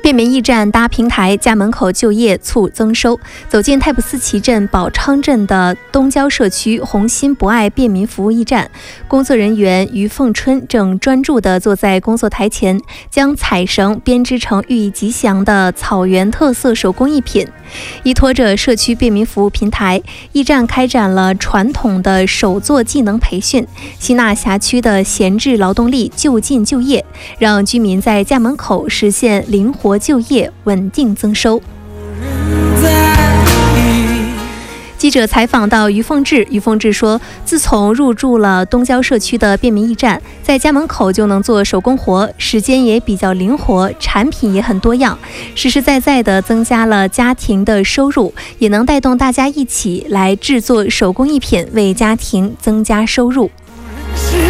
便民驿站搭平台，家门口就业促增收。走进太仆寺旗镇宝昌镇的东郊社区红心博爱便民服务驿站，工作人员于凤春正专注地坐在工作台前，将彩绳编织成寓意吉祥的草原特色手工艺品。依托着社区便民服务平台，驿站开展了传统的手作技能培训，吸纳辖区的闲置劳动力就近就业，让居民在家门口实现灵活就业、稳定增收。记者采访到于凤志，于凤志说，自从入驻了东郊社区的便民驿站，在家门口就能做手工活，时间也比较灵活，产品也很多样，实实在在地增加了家庭的收入，也能带动大家一起来制作手工艺品，为家庭增加收入。